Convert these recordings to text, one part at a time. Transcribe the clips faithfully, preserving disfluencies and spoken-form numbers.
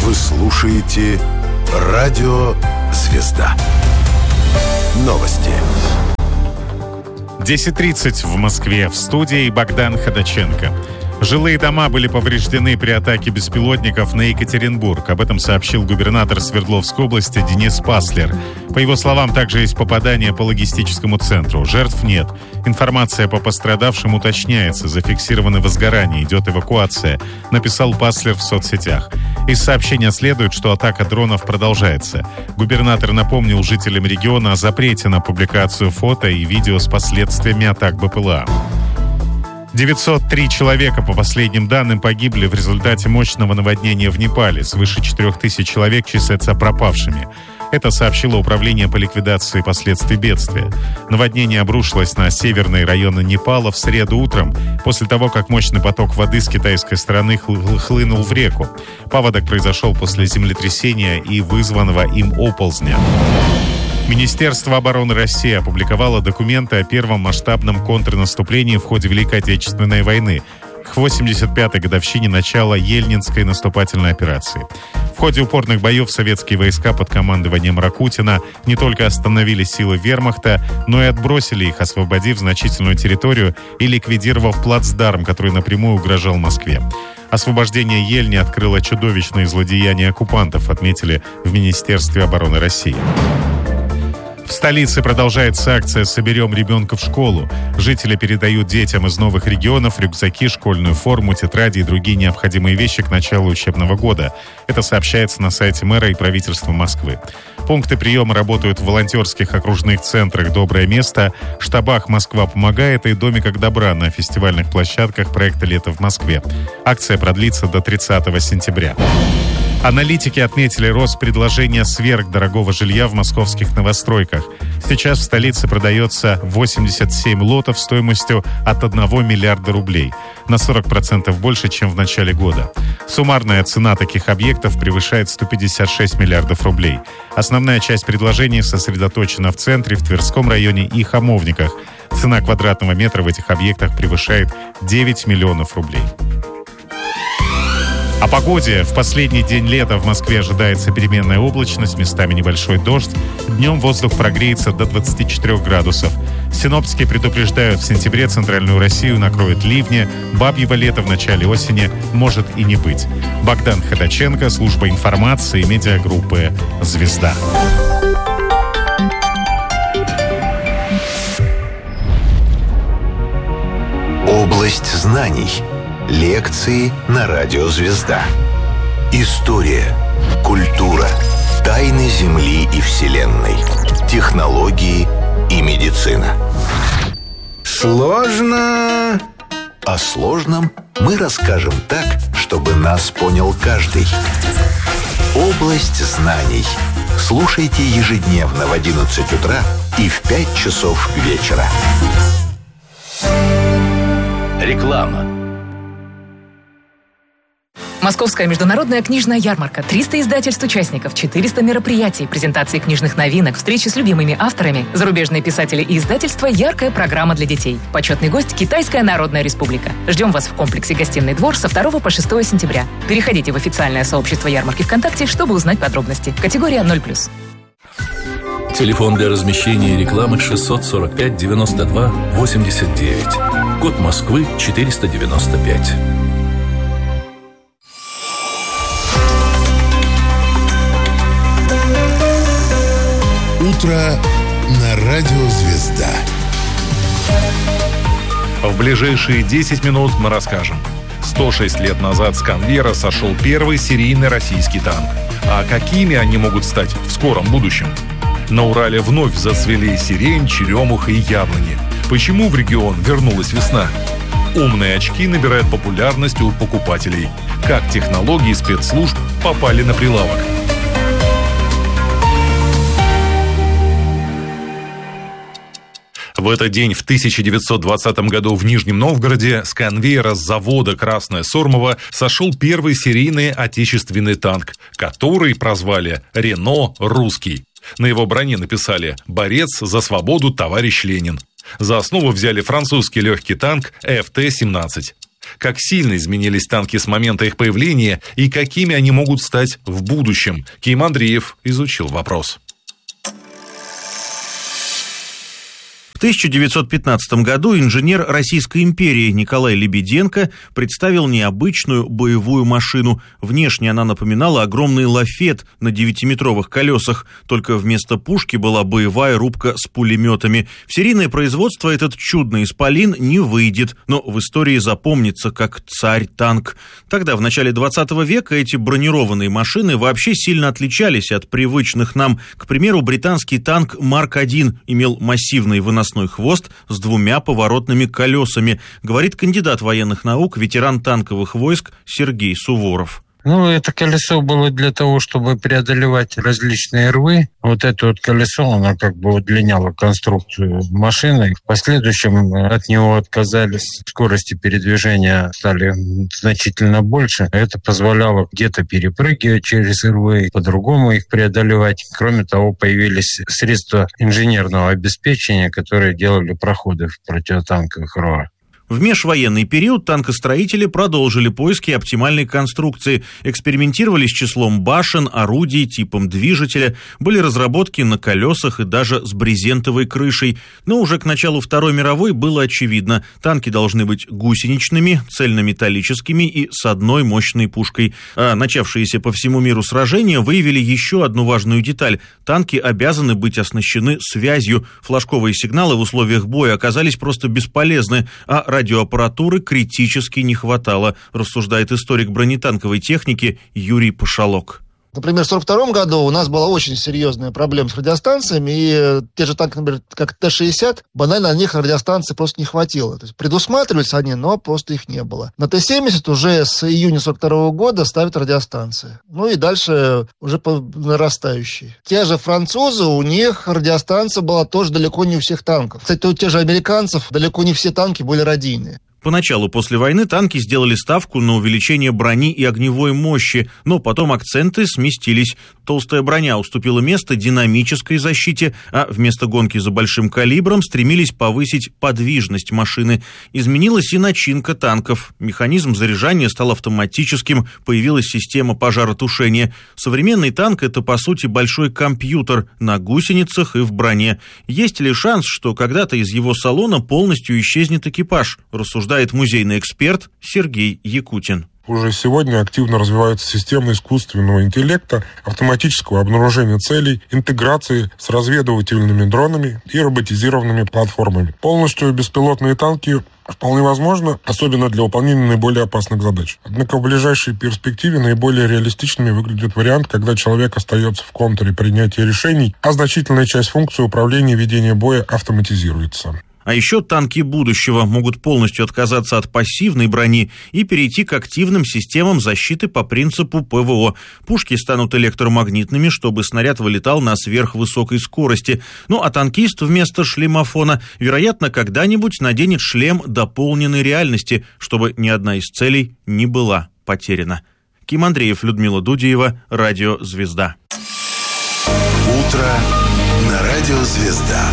Вы слушаете «Радио Звезда». Новости. десять тридцать в Москве. В студии Богдан Ходаченко. Жилые дома были повреждены при атаке беспилотников на Екатеринбург. Об этом сообщил губернатор Свердловской области Денис Паслер. По его словам, также есть попадание по логистическому центру. Жертв нет. Информация по пострадавшим уточняется. Зафиксированы возгорания, идет эвакуация, написал Паслер в соцсетях. Из сообщения следует, что атака дронов продолжается. Губернатор напомнил жителям региона о запрете на публикацию фото и видео с последствиями атак БПЛА. девятьсот три человека, по последним данным, погибли в результате мощного наводнения в Непале. Свыше четырех тысяч человек числятся пропавшими. Это сообщило Управление по ликвидации последствий бедствия. Наводнение обрушилось на северные районы Непала в среду утром, после того, как мощный поток воды с китайской стороны хлынул в реку. Паводок произошел после землетрясения и вызванного им оползня. Министерство обороны России опубликовало документы о первом масштабном контрнаступлении в ходе Великой Отечественной войны к восемьдесят пятой годовщине начала Ельнинской наступательной операции. В ходе упорных боев советские войска под командованием Ракутина не только остановили силы вермахта, но и отбросили их, освободив значительную территорию и ликвидировав плацдарм, который напрямую угрожал Москве. Освобождение Ельни открыло чудовищные злодеяния оккупантов, отметили в Министерстве обороны России. В столице продолжается акция «Соберем ребенка в школу». Жители передают детям из новых регионов рюкзаки, школьную форму, тетради и другие необходимые вещи к началу учебного года. Это сообщается на сайте мэра и правительства Москвы. Пункты приема работают в волонтерских окружных центрах «Доброе место», штабах «Москва помогает» и «Домиках добра» на фестивальных площадках проекта «Лето в Москве». Акция продлится до тридцатого сентября. Аналитики отметили рост предложения сверхдорогого жилья в московских новостройках. Сейчас в столице продается восемьдесят семь лотов стоимостью от одного миллиарда рублей. На сорок процентов больше, чем в начале года. Суммарная цена таких объектов превышает сто пятьдесят шесть миллиардов рублей. Основная часть предложений сосредоточена в центре, в Тверском районе и Хамовниках. Цена квадратного метра в этих объектах превышает девять миллионов рублей. О погоде. В последний день лета в Москве ожидается переменная облачность, местами небольшой дождь. Днем воздух прогреется до двадцати четырёх градусов. Синоптики предупреждают, в сентябре центральную Россию накроют ливни. Бабьего лета в начале осени может и не быть. Богдан Ходаченко, служба информации, медиагруппы «Звезда». Область знаний. Лекции на радио «Звезда». История, культура, тайны Земли и Вселенной, технологии и медицина. Сложно. О сложном мы расскажем так, чтобы нас понял каждый. Область знаний. Слушайте ежедневно в одиннадцать утра и в пять часов вечера. Реклама. Московская международная книжная ярмарка. триста издательств участников, четыреста мероприятий, презентации книжных новинок, встречи с любимыми авторами, зарубежные писатели и издательства, яркая программа для детей. Почетный гость – Китайская Народная Республика. Ждем вас в комплексе «Гостиный двор» со второго по шестое сентября. Переходите в официальное сообщество ярмарки ВКонтакте, чтобы узнать подробности. Категория ноль плюс. Телефон для размещения рекламы шестьсот сорок пять девяносто два восемьдесят девять. Код Москвы четыреста девяносто пять. Утро на радио «Звезда». В ближайшие десять минут мы расскажем. сто шесть лет назад с конвейера сошел первый серийный российский танк. А какими они могут стать в скором будущем? На Урале вновь зацвели сирень, черемуха и яблони. Почему в регион вернулась весна? Умные очки набирают популярность у покупателей. Как технологии спецслужб попали на прилавок? В этот день в тысяча девятьсот двадцатом году в Нижнем Новгороде с конвейера завода «Красная Сормова» сошел первый серийный отечественный танк, который прозвали «Рено Русский». На его броне написали «Борец за свободу, товарищ Ленин». За основу взяли французский легкий танк эф тэ семнадцать. Как сильно изменились танки с момента их появления и какими они могут стать в будущем? Ким Андреев изучил вопрос. В тысяча девятьсот пятнадцатом году инженер Российской империи Николай Лебеденко представил необычную боевую машину. Внешне она напоминала огромный лафет на девятиметровых колесах, только вместо пушки была боевая рубка с пулеметами. В серийное производство этот чудный исполин не выйдет, но в истории запомнится как царь-танк. Тогда, в начале двадцатого века, эти бронированные машины вообще сильно отличались от привычных нам. К примеру, британский танк Марк один имел массивный выносной хвост с двумя поворотными колесами, говорит кандидат военных наук, ветеран танковых войск Сергей Суворов. Ну, это колесо было для того, чтобы преодолевать различные рвы. Вот это вот колесо, оно как бы удлиняло конструкцию машины. В последующем от него отказались. Скорости передвижения стали значительно больше. Это позволяло где-то перепрыгивать через рвы, по-другому их преодолевать. Кроме того, появились средства инженерного обеспечения, которые делали проходы в противотанковых рвах. В межвоенный период танкостроители продолжили поиски оптимальной конструкции, экспериментировали с числом башен, орудий, типом движителя, были разработки на колесах и даже с брезентовой крышей. Но уже к началу Второй мировой было очевидно, танки должны быть гусеничными, цельнометаллическими и с одной мощной пушкой. А начавшиеся по всему миру сражения выявили еще одну важную деталь. Танки обязаны быть оснащены связью. Флажковые сигналы в условиях боя оказались просто бесполезны, а радиоаппаратуры критически не хватало, рассуждает историк бронетанковой техники Юрий Пашалок. Например, в сорок втором году у нас была очень серьезная проблема с радиостанциями, и те же танки, например, как Т шестьдесят, банально на них радиостанций просто не хватило. То есть предусматривались они, но просто их не было. На Т семьдесят уже с июня сорок второго года ставят радиостанции. Ну и дальше уже по нарастающей. Те же французы, у них радиостанция была тоже далеко не у всех танков. Кстати, у тех же американцев далеко не все танки были радийные. Поначалу после войны танки сделали ставку на увеличение брони и огневой мощи, но потом акценты сместились. Толстая броня уступила место динамической защите, а вместо гонки за большим калибром стремились повысить подвижность машины. Изменилась и начинка танков. Механизм заряжания стал автоматическим, появилась система пожаротушения. Современный танк – это, по сути, большой компьютер на гусеницах и в броне. Есть ли шанс, что когда-то из его салона полностью исчезнет экипаж, рассуждает музейный эксперт Сергей Якутин. Уже сегодня активно развиваются системы искусственного интеллекта, автоматического обнаружения целей, интеграции с разведывательными дронами и роботизированными платформами. Полностью беспилотные танки вполне возможно, особенно для выполнения наиболее опасных задач. Однако в ближайшей перспективе наиболее реалистичными выглядит вариант, когда человек остается в контуре принятия решений, а значительная часть функций управления и ведения боя автоматизируется. А еще танки будущего могут полностью отказаться от пассивной брони и перейти к активным системам защиты по принципу ПВО. Пушки станут электромагнитными, чтобы снаряд вылетал на сверхвысокой скорости. Ну а танкист вместо шлемофона, вероятно, когда-нибудь наденет шлем дополненной реальности, чтобы ни одна из целей не была потеряна. Ким Андреев, Людмила Дудеева, Радио «Звезда». Утро на Радио «Звезда».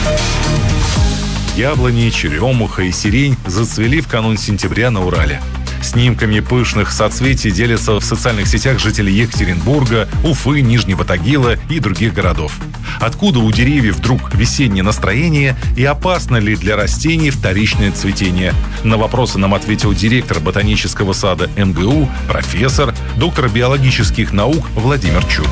Яблони, черемуха и сирень зацвели в канун сентября на Урале. Снимками пышных соцветий делятся в социальных сетях жители Екатеринбурга, Уфы, Нижнего Тагила и других городов. Откуда у деревьев вдруг весеннее настроение и опасно ли для растений вторичное цветение? На вопросы нам ответил директор ботанического сада эм гэ у, профессор, доктор биологических наук Владимир Чуб.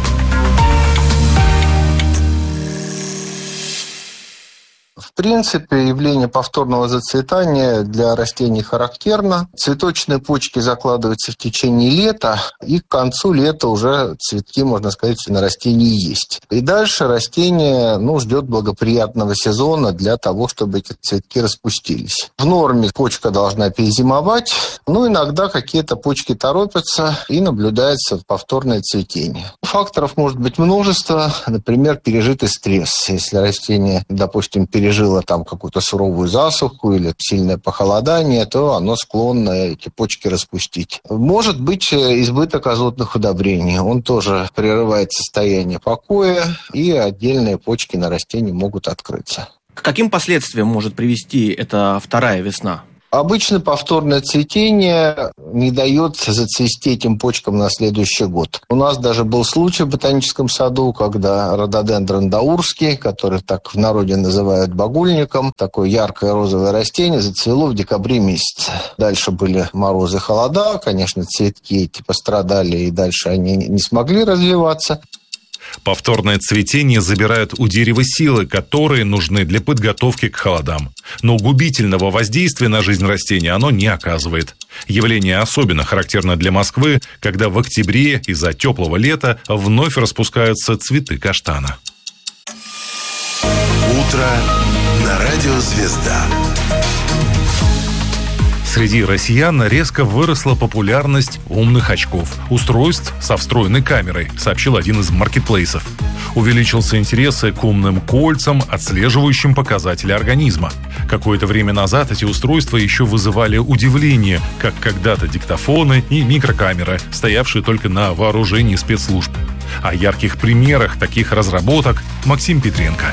В принципе, явление повторного зацветания для растений характерно. Цветочные почки закладываются в течение лета, и к концу лета уже цветки, можно сказать, на растении есть. И дальше растение ну, ждет благоприятного сезона для того, чтобы эти цветки распустились. В норме почка должна перезимовать, но иногда какие-то почки торопятся, и наблюдается повторное цветение. Факторов может быть множество, например, пережитый стресс. Если растение, допустим, пережило там какую-то суровую засуху или сильное похолодание, то оно склонно эти почки распустить. Может быть избыток азотных удобрений. Он тоже прерывает состояние покоя, и отдельные почки на растении могут открыться. К каким последствиям может привести эта вторая весна? Обычно повторное цветение не дает зацвести этим почкам на следующий год. У нас даже был случай в ботаническом саду, когда рододендрон даурский, который так в народе называют багульником, такое яркое розовое растение, зацвело в декабре месяце. Дальше были морозы, холода, конечно, цветки эти пострадали, и дальше они не смогли развиваться. Повторное цветение забирает у дерева силы, которые нужны для подготовки к холодам. Но губительного воздействия на жизнь растения оно не оказывает. Явление особенно характерно для Москвы, когда в октябре из-за теплого лета вновь распускаются цветы каштана. Утро на радио «Звезда». Среди россиян резко выросла популярность умных очков, устройств со встроенной камерой, сообщил один из маркетплейсов. Увеличился интерес к умным кольцам, отслеживающим показатели организма. Какое-то время назад эти устройства еще вызывали удивление, как когда-то диктофоны и микрокамеры, стоявшие только на вооружении спецслужб. О ярких примерах таких разработок Максим Петренко.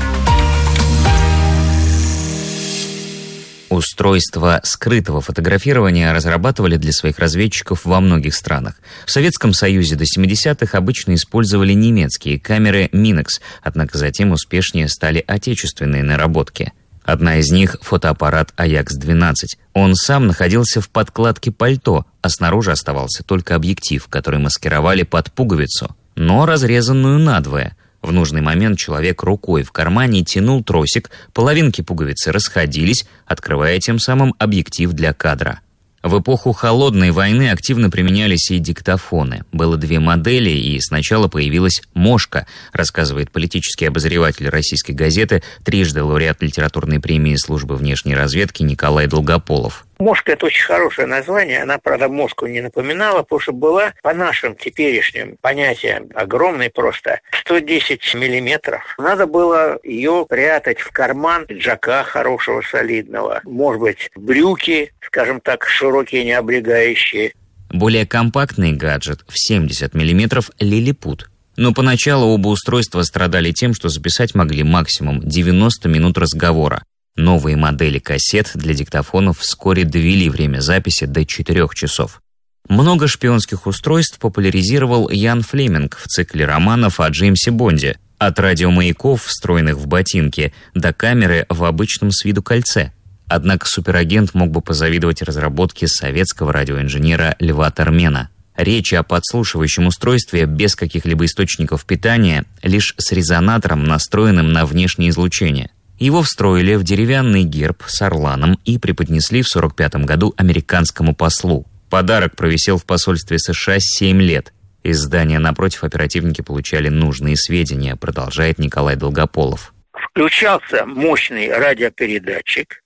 Устройства скрытого фотографирования разрабатывали для своих разведчиков во многих странах. В Советском Союзе до семидесятых обычно использовали немецкие камеры Минекс, однако затем успешнее стали отечественные наработки. Одна из них — фотоаппарат Аякс двенадцать. Он сам находился в подкладке пальто, а снаружи оставался только объектив, который маскировали под пуговицу, но разрезанную надвое. В нужный момент человек рукой в кармане тянул тросик, половинки пуговицы расходились, открывая тем самым объектив для кадра. В эпоху Холодной войны активно применялись и диктофоны. Было две модели, и сначала появилась «Мошка», рассказывает политический обозреватель российской газеты, трижды лауреат литературной премии службы внешней разведки Николай Долгополов. Мошка — это очень хорошее название. Она, правда, Москву не напоминала, потому что была, по нашим теперешним понятиям, огромной просто, сто десять миллиметров. Надо было ее прятать в карман пиджака хорошего, солидного. Может быть, брюки, скажем так, широкие, не облегающие. Более компактный гаджет в семьдесят миллиметров «Лилипут». Но поначалу оба устройства страдали тем, что записать могли максимум девяносто минут разговора. Новые модели кассет для диктофонов вскоре довели время записи до четырех часов. Много шпионских устройств популяризировал Ян Флеминг в цикле романов о Джеймсе Бонде. От радиомаяков, встроенных в ботинки, до камеры в обычном с виду кольце. Однако суперагент мог бы позавидовать разработке советского радиоинженера Льва Термена. Речь о подслушивающем устройстве без каких-либо источников питания, лишь с резонатором, настроенным на внешнее излучение. Его встроили в деревянный герб с орланом и преподнесли в сорок пятом году американскому послу. Подарок провисел в посольстве США семь лет. Из здания напротив оперативники получали нужные сведения, продолжает Николай Долгополов. Включался мощный радиопередатчик,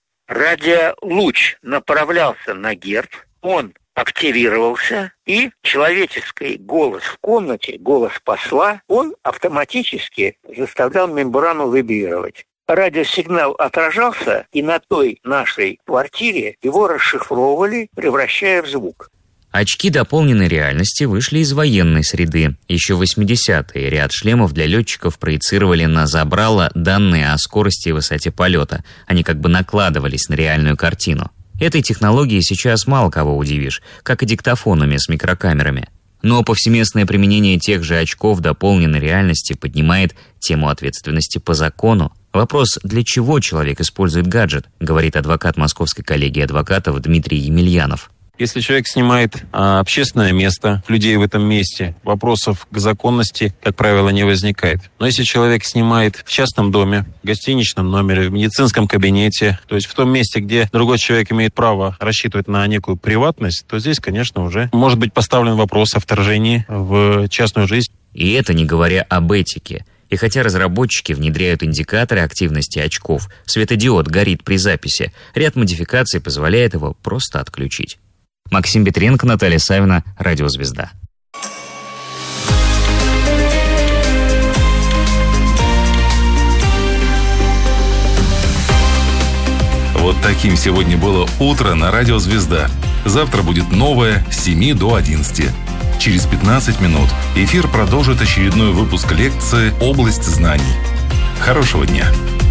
радиолуч направлялся на герб, он активировался, и человеческий голос в комнате, голос посла, он автоматически заставлял мембрану вибрировать. Радиосигнал отражался, и на той нашей квартире его расшифровывали, превращая в звук. Очки дополненной реальности вышли из военной среды. Еще в восьмидесятые ряд шлемов для летчиков проецировали на забрало данные о скорости и высоте полета. Они как бы накладывались на реальную картину. Этой технологией сейчас мало кого удивишь, как и диктофонами с микрокамерами. Но повсеместное применение тех же очков дополненной реальности поднимает тему ответственности по закону. Вопрос, для чего человек использует гаджет, говорит адвокат Московской коллегии адвокатов Дмитрий Емельянов. Если человек снимает а, общественное место, людей в этом месте, вопросов к законности, как правило, не возникает. Но если человек снимает в частном доме, в гостиничном номере, в медицинском кабинете, то есть в том месте, где другой человек имеет право рассчитывать на некую приватность, то здесь, конечно, уже может быть поставлен вопрос о вторжении в частную жизнь. И это не говоря об этике. И хотя разработчики внедряют индикаторы активности очков, светодиод горит при записи, ряд модификаций позволяет его просто отключить. Максим Петренко, Наталья Савина, Радио «Звезда». Вот таким сегодня было утро на Радио «Звезда». Завтра будет новое с семи до одиннадцати. Через пятнадцать минут эфир продолжит очередной выпуск лекции «Область знаний». Хорошего дня!